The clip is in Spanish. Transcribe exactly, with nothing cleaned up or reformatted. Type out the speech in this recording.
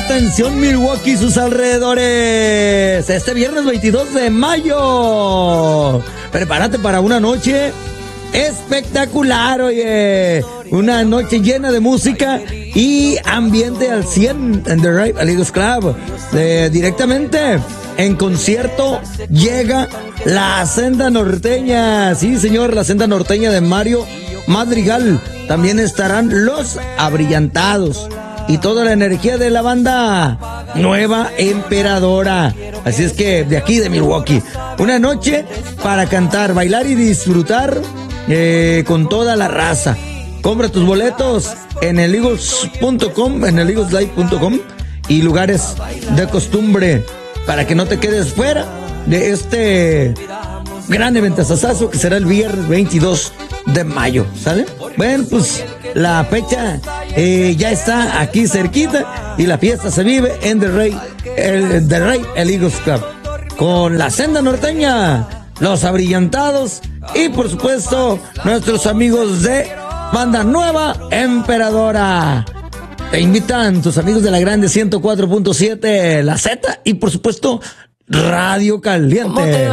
Atención Milwaukee y sus alrededores. Este viernes veintidós de mayo. Prepárate para una noche espectacular, oye. Una noche llena de música y ambiente al cien en The Right Eagles Club. Eh, directamente en concierto llega la Senda Norteña. Sí, señor, la Senda Norteña de Mario Madrigal. También estarán Los Abrillantados y toda la energía de la banda Nueva Emperadora. Así es que de aquí de Milwaukee, una noche para cantar, bailar y disfrutar eh, con toda la raza. Compra tus boletos en el eagles punto com, en el eagles live punto com y lugares de costumbre para que no te quedes fuera de este gran eventazazazo que será el viernes veintidós de mayo, ¿sale? Bueno, pues la fecha eh, ya está aquí cerquita y la fiesta se vive en The Rey, el, The Rey, el Eagles Club, con la Senda Norteña, Los Abrillantados y por supuesto nuestros amigos de Banda Nueva Emperadora. Te invitan tus amigos de la Grande ciento cuatro punto siete, La Z y por supuesto Radio Caliente.